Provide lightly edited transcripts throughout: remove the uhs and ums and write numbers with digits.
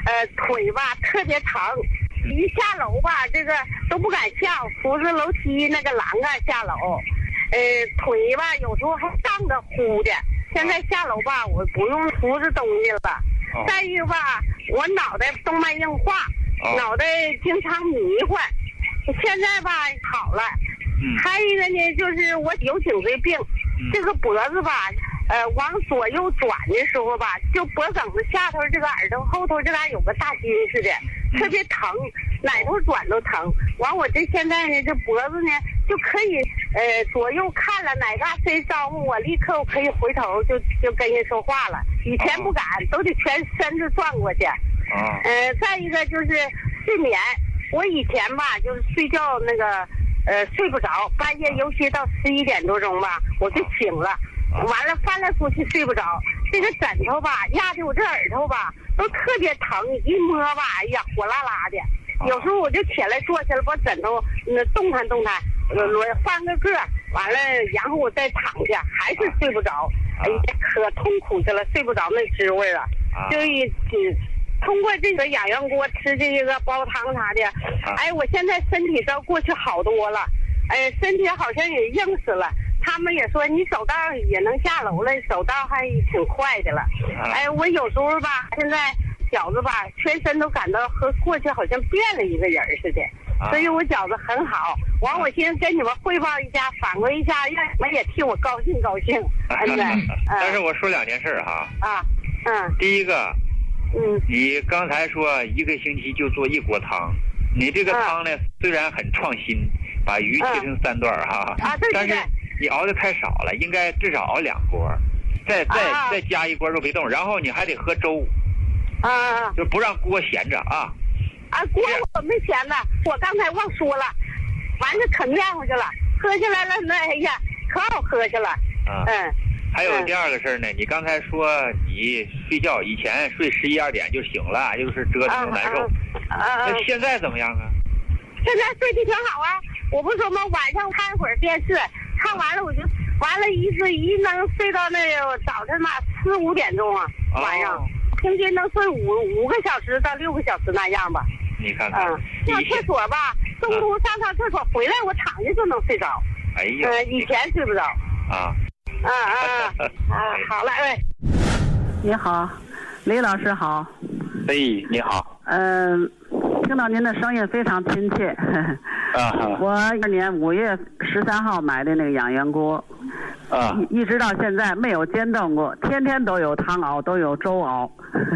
腿吧特别疼，一下楼吧这个都不敢下，扶着楼梯那个栏杆下楼，腿吧有时候还胀得呼的。现在下楼吧我不用扶着东西了。再一个吧，我脑袋动脉硬化，脑袋经常迷幻，现在吧好了。还有一个呢，就是我有颈椎病，这个脖子吧，往左右转的时候吧，就脖梗子下头这个耳朵后头这嘎有个大筋似的，特别疼，哪头转都疼。完我这现在呢，这脖子呢就可以，左右看了哪嘎谁招呼我，立刻我可以回头就跟人说话了。以前不敢，都得全身子转过去。再一个就是睡眠，我以前吧就是睡觉那个。睡不着，半夜尤其到11点多钟吧，我就醒了，完了翻来覆去睡不着，这个枕头吧压的我这耳朵吧都特别疼，一摸吧，哎呀火辣辣的。有时候我就起来坐下来，把枕头动弹动弹，翻个个，完了然后我再躺下，还是睡不着，哎呀可痛苦去了，睡不着那滋味了，就通过这个养元锅吃这个煲汤啥的，哎，我现在身体到过去好多了，身体好像也硬实了。他们也说你走道也能下楼了，走道还挺快的了。我有时候吧，现在饺子吧，全身都感到和过去好像变了一个人似的，所以我饺子很好。完，我先跟你们汇报一下，反馈一下，让你们也替我高兴高兴。 但是我说2件事哈。第一个。你刚才说1个星期就做1锅汤，你这个汤呢虽然很创新，把鱼切成3段哈，但是你熬的太少了，应该至少熬2锅，再加1锅肉皮冻，然后你还得喝粥，就不让锅闲着啊。 锅我没闲着，我刚才忘说了，完了可面乎去了，喝起来了那哎呀可好喝去了。 还有第2个事呢，你刚才说你睡觉以前睡11、12点就醒了，就是折腾难受。那现在怎么样啊？ 现在睡得挺好啊，我不说吗？晚上看会儿电视，看完了我就完了，一能睡到那个早晨嘛4、5点钟啊，晚上平均能睡5个小时到6个小时那样吧。 你看看， 上厕所吧，中途上厕所回来我躺下就能睡着。 哎呀， 以前睡不着。好了， 你好，李老师好。 你好。 听到您的声音非常亲切。我2012年5月13号买的那个养元锅，一直到现在没有间断过，天天都有汤熬，都有粥熬。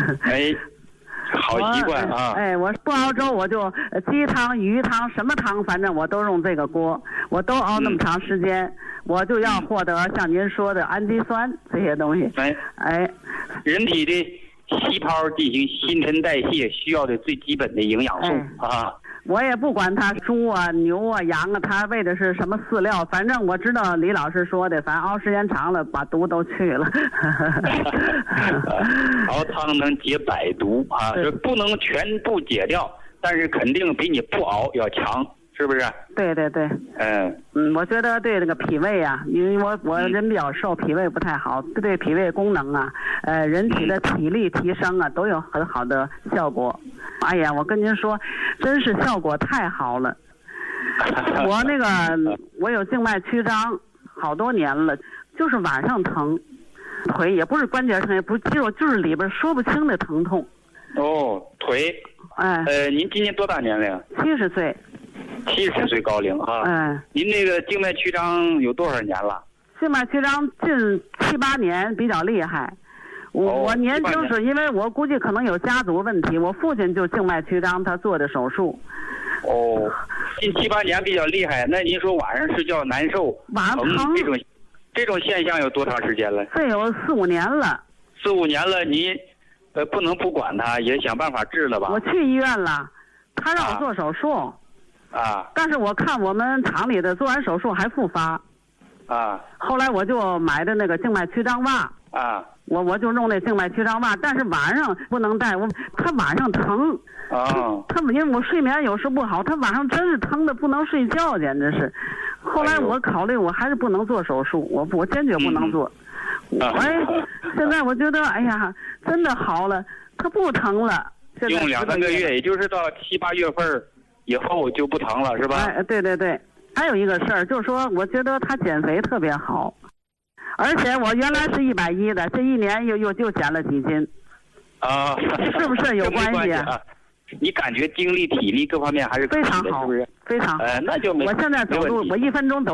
好习惯啊！ 我不熬粥，我就鸡汤、鱼汤，什么汤，反正我都用这个锅，我都熬那么长时间，我就要获得像您说的氨基酸这些东西。 人体的细胞进行新陈代谢需要的最基本的营养素我也不管它猪啊、牛啊、羊啊，它喂的是什么饲料，反正我知道李老师说的，反正熬时间长了，把毒都去了。 熬汤能解百毒就不能全部解掉，但是肯定比你不熬要强，是不是？ 对。我觉得对这个脾胃啊，因为我人比较瘦，脾胃不太好，对脾胃功能啊，人体的体力提升啊，都有很好的效果。哎呀，我跟您说，真是效果太好了。我有静脉曲张好多年了，就是晚上疼，腿也不是关节疼，也不是肌肉，就是里边说不清的疼痛。 腿。您今年多大年龄 ？70岁。 70岁高龄您那个静脉曲张有多少年了？ 静脉曲张近7、8年比较厉害。我年轻时，因为我估计可能有家族问题，我父亲就静脉曲张，他做的手术。 近7、8年比较厉害，那您说晚上睡觉难受、 晚上疼这种现象有多长时间了？ 这有4、5年了。 4、5年了，您不能不管他，也想办法治了吧？ 我去医院了，他让我做手术。但是我看我们厂里的做完手术还复发。后来我就买的那个静脉曲张袜。我就用那静脉曲张袜，但是晚上不能戴，他晚上疼。他因为我睡眠有时不好，他晚上真是疼的不能睡觉，简直是。后来我考虑我还是不能做手术，我坚决不能做。现在我觉得哎呀真的好了，他不疼了， 用2-3个月，也就是到7、8月份以后就不疼了，是吧？ 哎，对对对。还有一个事儿，就是说，我觉得他减肥特别好，而且我原来是110的，这1年又减了几斤。 啊， 是不是有关系啊？你感觉精力、体力各方面还是非常好，非常好。 那就没。 我现在走路，我1分钟走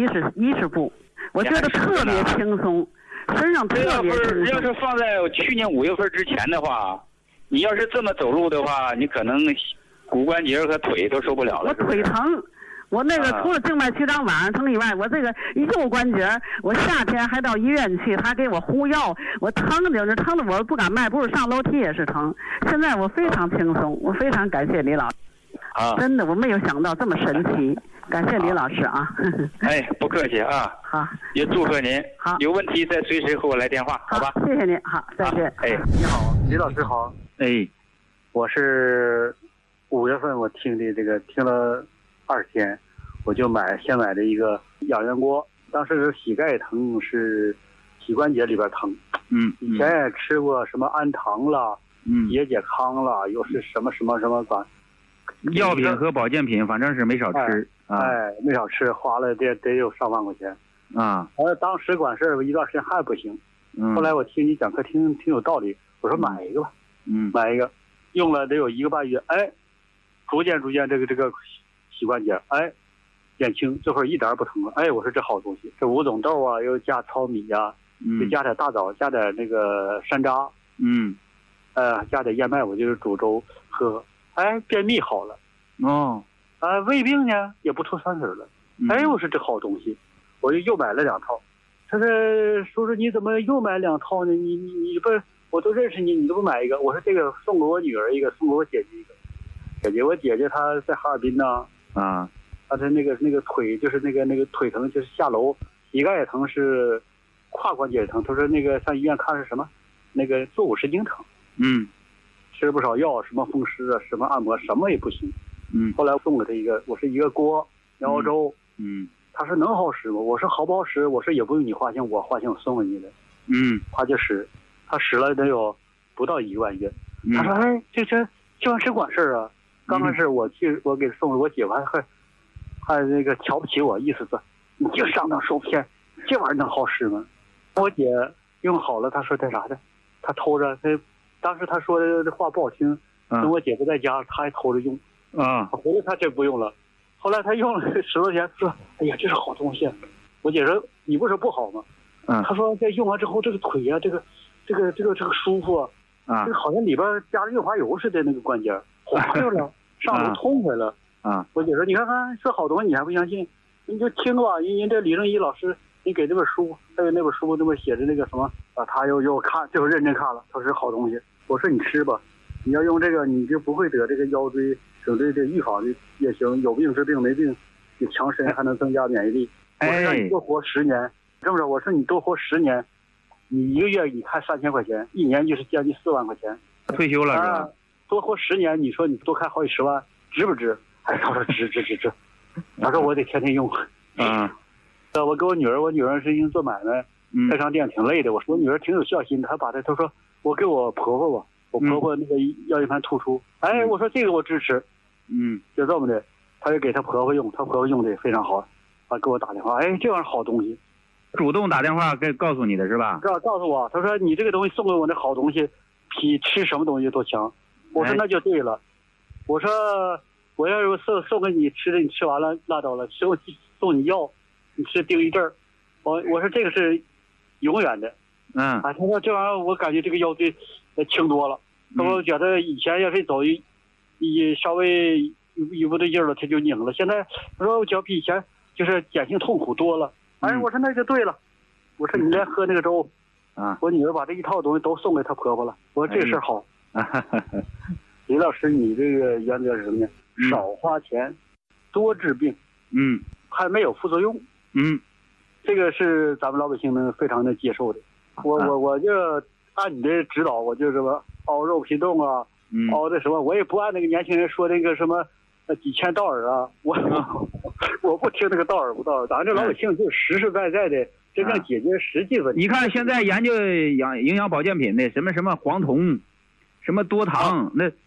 110步，我觉得特别轻松，身上特别轻松。 要是放在去年5月份之前的话，你要是这么走路的话，你可能骨关节和腿都受不了了。 我腿疼。我那个除了静脉曲张晚上疼以外，我这个右关节，我夏天还到医院去，他给我敷药，我疼的我不敢迈步，上楼梯也是疼。现在我非常轻松，我非常感谢李老师。真的我没有想到这么神奇，感谢李老师啊。 哎，不客气啊。 好， 也祝贺您。 好， 有问题再随时和我来电话，好吧？ 谢谢您，好，再见。 哎， 你好，李老师好。 哎， 我是5月份我听的这个听了20天，我就先买的一个养元锅。当时是膝盖疼，是膝关节里边疼。以前也吃过什么安糖啦，解康啦，又是什么管。 药品和保健品，反正是没少吃。 没少吃，花了得有上万块钱。当时管事儿一段时间还不行。后来我听你讲课挺有道理，我说买一个吧。买一个，用了得有1个半月，哎，逐渐这个膝关节，哎，减轻，这会儿一点也不疼了。哎，我说这好东西，这5种豆啊，又加糙米呀，又加点大枣，加点那个山楂，加点燕麦，我就是煮粥喝。哎，便秘好了。胃病呢也不吐酸水了。哎，我说这好东西，我又买了2套。他说叔叔你怎么又买2套呢？你不，我都认识你，你都不买一个？我说这个送给我女儿一个，送给我姐姐一个。我姐姐她在哈尔滨呢。她的那个腿就是那个腿疼，就是下楼，膝盖也疼，是胯关节也疼。她说那个上医院看是什么，那个坐骨神经疼。吃了不少药，什么风湿啊，什么按摩，什么也不行。后来送给她一个，我是一个锅苗粥。他说能好使吗？我说好不好使？我说也不用你花钱，我花钱我送给你的。他就使，他使了得有不到1个半月。他说哎，这玩意儿真管事儿啊！刚开始我给送给我姐，还那个瞧不起我，意思是你就上当受骗，这玩意儿能好使吗？我姐用好了，她说这啥的，她偷着，当时她说的话不好听，等我姐不在家，她还偷着用。回来她真不用了。后来他用了10多天，说：“哎呀，这是好东西。”我姐说：“你不是不好吗？”他说：“这用完之后，这个腿呀，这个舒服啊，这个好像里边加了润滑油似的，那个关节滑溜了，上楼痛快了。”我姐说：“你看看，说好东西你还不相信？你就听吧。人这李正一老师，你给这本书，还有那本书那么写的那个什么他又看，就认真看了，他说是好东西。我说你吃吧，你要用这个，你就不会得这个腰椎。”整对这预防的也行，有病治病，没病你强身，还能增加免疫力。我说让你多活10年，这么着，我说你多活10年，你1个月你开3000块钱，1年就是将近4万块钱， 退休了是吧？ 多活10年，你说你多开好几10万，值不值？哎，他说值。他说我得天天用。我给我女儿是因为做买卖，开商店挺累的。我说我女儿挺有孝心的，她说我给我婆婆吧。我婆婆那个腰间盘突出，哎，我说这个我支持，就这么的，他就给他婆婆用，他婆婆用的也非常好，他给我打电话，哎，这玩意儿好东西， 主动打电话告诉你的是吧？ 告诉我，他说你这个东西送给我的好东西，比吃什么东西都强。我说那就对了，我说我要是送给你吃的，你吃完了拉倒了，送你药，你吃盯一阵儿，我说这个是永远的，他说这玩意儿我感觉这个腰椎轻多了。我觉得以前要是走稍微一不对劲了，他就拧了。现在他说我脚比以前就是减轻痛苦多了。哎，我说那就对了。我说你连喝那个粥，我女儿把这一套东西都送给她婆婆了。我说这事儿好。李老师，你这个原则是什么呢？少花钱，多治病，还没有副作用，这个是咱们老百姓们非常的接受的。我就按你的指导，我就什么熬肉皮冻啊，熬的什么，我也不按那个年轻人说那个什么几千道尔啊，我不听那个道尔不道尔，咱这老百姓就实实在在的真正解决实际问题。 你看现在研究营养保健品的什么黄酮，什么多糖，